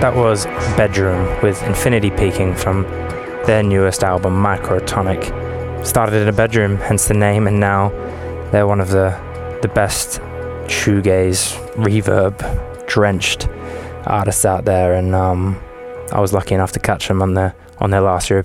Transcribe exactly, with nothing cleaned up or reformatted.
That was Bedroom with Infinity Peaking from their newest album, Microtonic. Started in a bedroom, hence the name, and now they're one of the, the best shoegaze, reverb-drenched artists out there, and um, I was lucky enough to catch them on their, on their last European